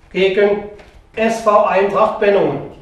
gegen SV Eintracht Bennungen.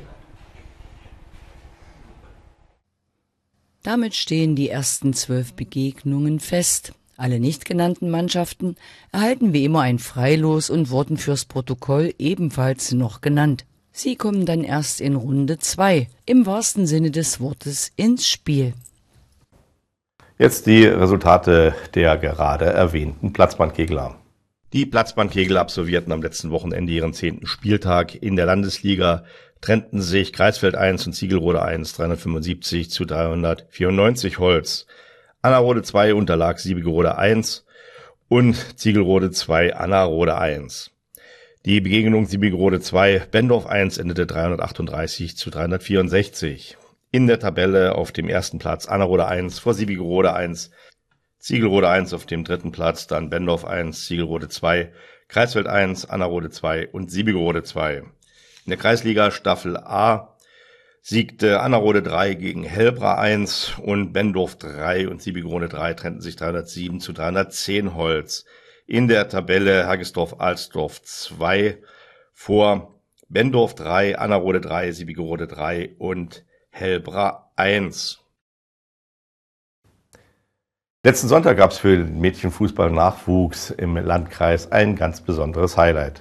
Damit stehen die ersten 12 Begegnungen fest. Alle nicht genannten Mannschaften erhalten wie immer ein Freilos und wurden fürs Protokoll ebenfalls noch genannt. Sie kommen dann erst in Runde 2, im wahrsten Sinne des Wortes, ins Spiel. Jetzt die Resultate der gerade erwähnten Platzbandkegler. Die Platzbandkegler absolvierten am letzten Wochenende ihren 10. Spieltag in der Landesliga, trennten sich Kreisfeld 1 und Ziegelrode 1 375 zu 394 Holz. Annerode 2 unterlag Siebigerode 1 und Ziegelrode 2 Annerode 1. Die Begegnung Siebigerode 2 Bendorf 1 endete 338 zu 364. In der Tabelle auf dem ersten Platz Annerode 1 vor Siebigerode 1, Ziegelrode 1 auf dem dritten Platz, dann Bendorf 1, Ziegelrode 2, Kreisfeld 1, Annerode 2 und Siebigerode 2. In der Kreisliga Staffel A siegte Annerode 3 gegen Hellbra 1 und Bendorf 3 und Siebigerode 3 trennten sich 307 zu 310 Holz. In der Tabelle Hagesdorf-Alsdorf 2 vor Bendorf 3, Annerode 3, Siebigerode 3 und Hellbra 1. Letzten Sonntag gab es für den Mädchenfußball-Nachwuchs im Landkreis ein ganz besonderes Highlight.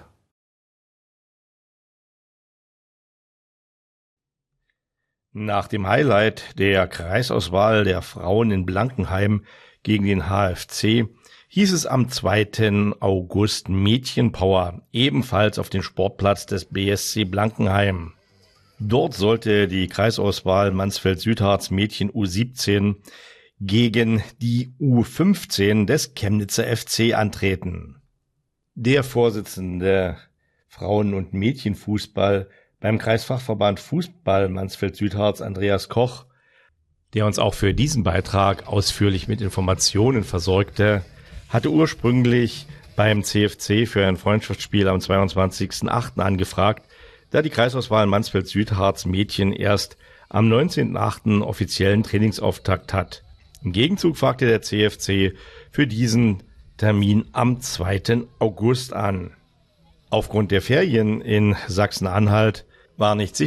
Nach dem Highlight der Kreisauswahl der Frauen in Blankenheim gegen den HFC hieß es am 2. August Mädchenpower, ebenfalls auf dem Sportplatz des BSC Blankenheim. Dort sollte die Kreisauswahl Mansfeld-Südharz Mädchen U17 gegen die U15 des Chemnitzer FC antreten. Der Vorsitzende Frauen- und Mädchenfußball beim Kreisfachverband Fußball Mansfeld-Südharz, Andreas Koch, der uns auch für diesen Beitrag ausführlich mit Informationen versorgte, hatte ursprünglich beim CFC für ein Freundschaftsspiel am 22.08. angefragt, da die Kreisauswahl Mansfeld-Südharz Mädchen erst am 19.08. offiziellen Trainingsauftakt hat. Im Gegenzug fragte der CFC für diesen Termin am 2. August an. Aufgrund der Ferien in Sachsen-Anhalt war nicht sicher,